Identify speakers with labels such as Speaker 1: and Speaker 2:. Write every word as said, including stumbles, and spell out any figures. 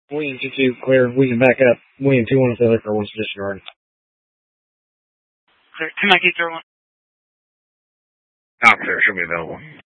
Speaker 1: William two two, clear. We can back up. William two one, failure for one disregard.
Speaker 2: Clear. two Mike eight zero one.
Speaker 3: I'm clear. She'll be available.